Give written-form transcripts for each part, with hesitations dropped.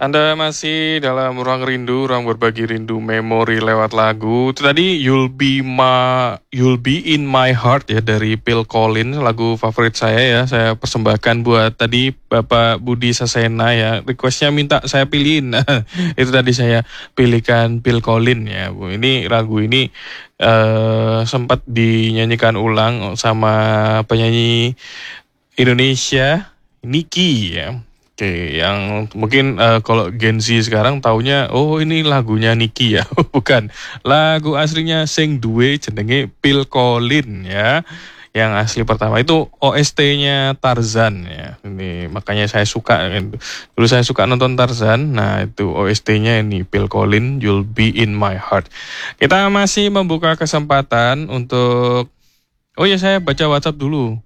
Anda masih dalam ruang rindu, ruang berbagi rindu memori lewat lagu. Itu tadi You'll Be in My Heart ya dari Phil Collins, lagu favorit saya ya. Saya persembahkan buat tadi Bapak Budi Sasena ya. Requestnya minta saya pilihin. Itu tadi saya pilihkan Phil Collins ya, Bu. Ini lagu ini sempat dinyanyikan ulang sama penyanyi Indonesia Niki ya. Oke, yang mungkin kalau Gen Z sekarang taunya, oh ini lagunya Niki ya, bukan. Lagu aslinya sing duwe jenenge Phil Collins ya. Yang asli pertama itu OST-nya Tarzan ya. Ini makanya saya suka. Dulu saya suka nonton Tarzan. Nah itu OST-nya ini Phil Collins, You'll Be in My Heart. Kita masih membuka kesempatan untuk. Oh ya, saya baca WhatsApp dulu.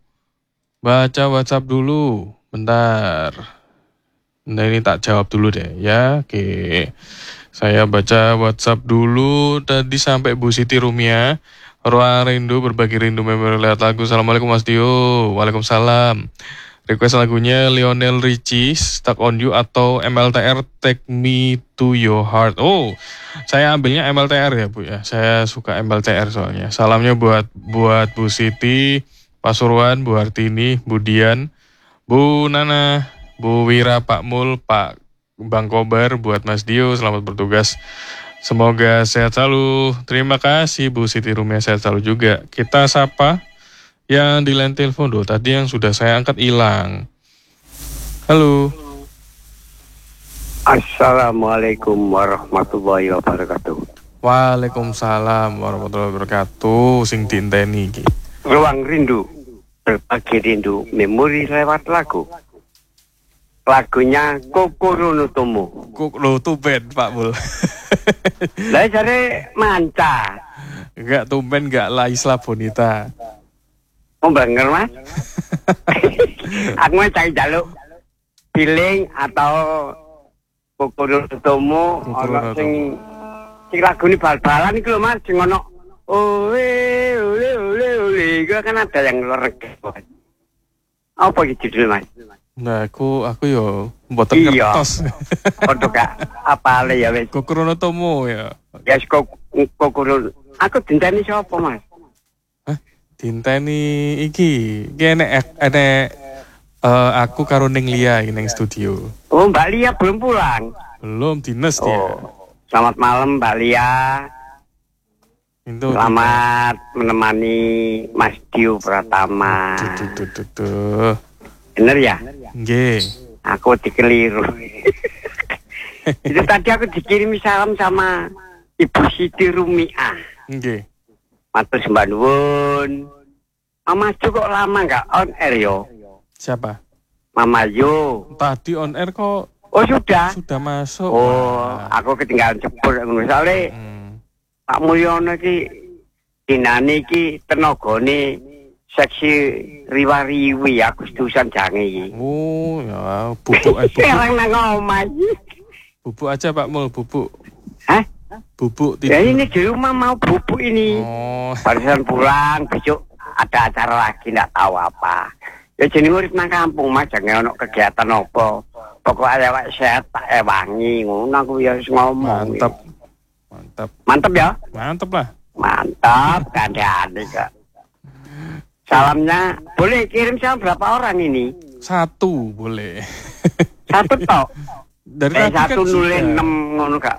Bentar. Nah ini tak jawab dulu deh ya. Oke. Saya baca WhatsApp dulu. Tadi sampai Bu Siti Rumia. Ruang rindu berbagi rindu memori lewat lagu. Assalamualaikum Mas Dio. Waalaikumsalam. Request lagunya Lionel Richie Stuck on You atau MLTR Take Me to Your Heart. Oh, saya ambilnya MLTR ya Bu ya. Saya suka MLTR soalnya. Salamnya buat Bu Siti, Pak Surwan, Bu Hartini, Bu Dian, Bu Nana, Bu Wira, Pak Mul, Pak Bang Kobar, buat Mas Dio, selamat bertugas. Semoga sehat selalu. Terima kasih Bu Siti Rumia, sehat selalu juga. Kita sapa yang di line telepon doh, tadi yang sudah saya angkat hilang. Halo. Assalamualaikum warahmatullahi wabarakatuh. Waalaikumsalam warahmatullahi wabarakatuh. Sing diinteni iki. Ruang rindu berbagi rindu memori lewat lagu. Lagunya Kokoro no Tomo. Lo tumben Pak Mul. Lah jare manca. Enggak tumben, enggak La Isla Bonita. Oh bener Mas. Aku mau cari jaluk feeling atau Kokoro no Tomo ana sing lagu ini bal-balan iki lho Mas, sing ono ole iku kan ada yang lereg. Apa iki judul Mas? Nah, aku yo mboten kertos. Padha gak apale ya wis. Kokoro no Tomo ya. Ya Kokoro. Aku dinteni sapa, Mas? Hah? Dinteni iki. Iki enek aku karo Ning Lia ning studio. Oh, Mbak Lia belum pulang. Belum dinas dia. Selamat malam Mbak Lia. Selamat menemani Mas Dio Pratama. Tuh. Bener ya? Nggih. Aku dikeliru. Itu tadi aku dikirim salam sama Ibu Siti Rumiah. Nggih. Matur sembah nuwun. Mama Jo kok lama nggak on air yo? Siapa? Mama Jo. Tadi on air kok. Oh sudah? Sudah masuk. Oh, aku ketinggalan jebul misalnya. Pak Mulyono iki dinane iki tenagane seksi riwariwi aku setusan jange iki. Oh, ya bubuk aja. Sekarang nang omah. Bubuk aja Pak Mul, bubuk. Hah? Bubuk tidur. Ya ini di rumah mau bubuk ini. Oh. Barusan pulang, besok ada acara lagi ndak tahu apa. Ya jeneng urip nang kampung Mas, jangan ono kegiatan apa. Pokoknya awak sehat tak ewangi ngono aku ya wis ngomong. Mantap ya? Mantap lah. Mantap, kandhane kok. Salamnya boleh kirim salam berapa orang ini? 1 boleh. 1 tok. Dari tadi kan 106 ngono Kak.